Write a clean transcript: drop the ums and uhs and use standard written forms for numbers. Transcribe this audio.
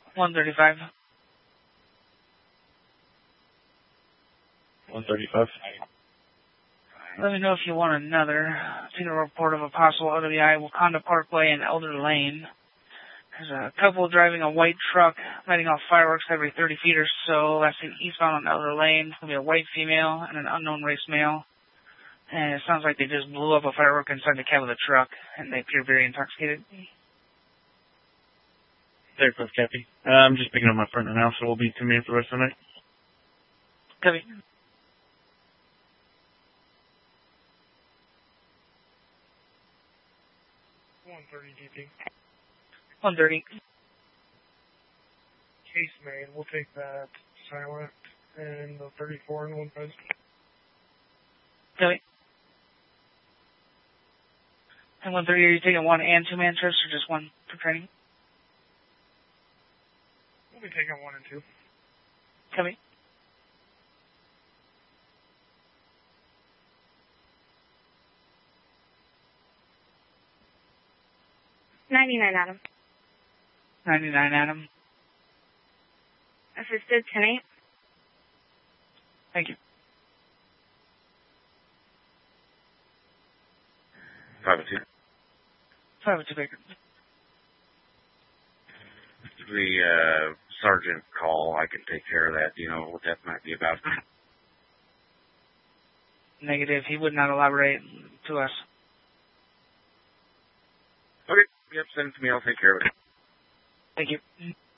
135. 135. Let me know if you want another. Seen a report of a possible OWI Wakanda Parkway and Elder Lane. There's a couple driving a white truck, lighting off fireworks every 30 feet or so. That's eastbound on Elder Lane. It's going to be a white female and an unknown race male. And it sounds like they just blew up a firework inside the cab of the truck, and they appear very intoxicated. 35 Cappy. I'm just picking up my partner now, so we'll be 2 minutes the rest of the night. Copy. GP. 130. Case made. We'll take that silent and the 34 and 1 post. Copy. And 130, are you taking 1 and 2 man trips or just 1 for training? We'll be taking 1 and 2. Copy. Adam. 99, Adam. Assisted 10-8. Thank you. 502. 502 Baker. The sergeant call, I can take care of that. Do you know what that might be about? Negative. He would not elaborate to us. Okay. Yep, send it to me. I'll take care of it. Thank you.